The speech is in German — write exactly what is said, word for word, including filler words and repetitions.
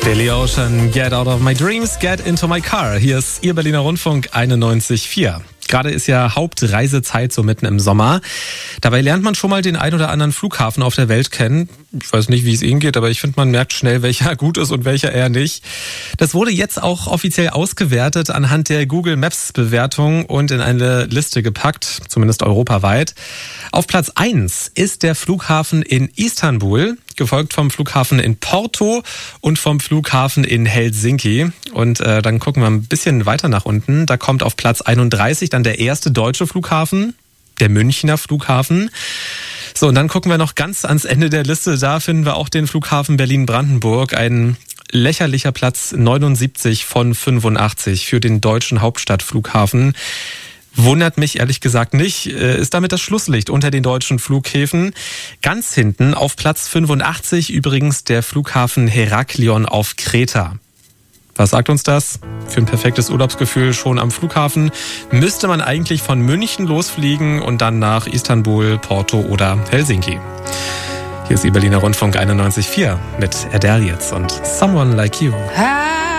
Billy Ocean, Get Out of My Dreams, Get Into My Car. Hier ist Ihr Berliner Rundfunk einundneunzig Komma vier. Gerade ist ja Hauptreisezeit, so mitten im Sommer. Dabei lernt man schon mal den ein oder anderen Flughafen auf der Welt kennen. Ich weiß nicht, wie es Ihnen geht, aber ich finde, man merkt schnell, welcher gut ist und welcher eher nicht. Das wurde jetzt auch offiziell ausgewertet anhand der Google Maps Bewertung und in eine Liste gepackt, zumindest europaweit. Auf Platz eins ist der Flughafen in Istanbul, gefolgt vom Flughafen in Porto und vom Flughafen in Helsinki. Und äh, dann gucken wir ein bisschen weiter nach unten. Da kommt auf Platz einunddreißig dann der erste deutsche Flughafen, der Münchner Flughafen. So, und dann gucken wir noch ganz ans Ende der Liste. Da finden wir auch den Flughafen Berlin-Brandenburg, ein lächerlicher Platz neunundsiebzig von fünfundachtzig für den deutschen Hauptstadtflughafen. Wundert mich ehrlich gesagt nicht, ist damit das Schlusslicht unter den deutschen Flughäfen. Ganz hinten auf Platz fünfundachtzig übrigens der Flughafen Heraklion auf Kreta. Was sagt uns das? Für ein perfektes Urlaubsgefühl schon am Flughafen müsste man eigentlich von München losfliegen und dann nach Istanbul, Porto oder Helsinki. Hier ist Ihr Berliner Rundfunk einundneunzig Komma vier mit Adele jetzt und Someone Like You.